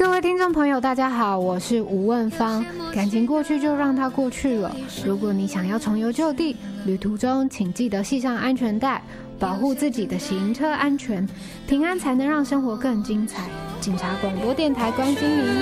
各位听众朋友大家好，我是吴问芳。感情过去就让它过去了，如果你想要重游旧地，旅途中请记得系上安全带，保护自己的行车安全，平安才能让生活更精彩。警察广播电台关心您。